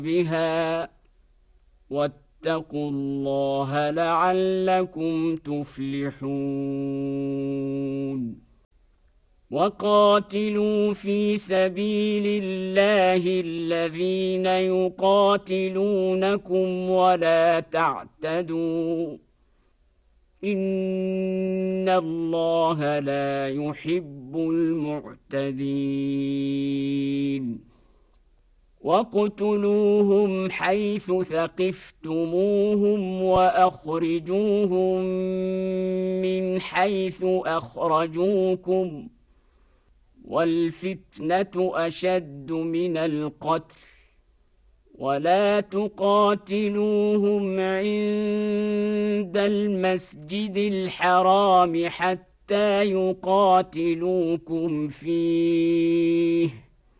بها واتقوا الله لعلكم تفلحون وقاتلوا في سبيل الله الذين يقاتلونكم ولا تعتدوا إن الله لا يحب المعتدين واقتلوهم حيث ثقفتموهم وأخرجوهم من حيث أخرجوكم والفتنة أشد من القتل ولا تقاتلوهم عند المسجد الحرام حتى يقاتلوكم فيه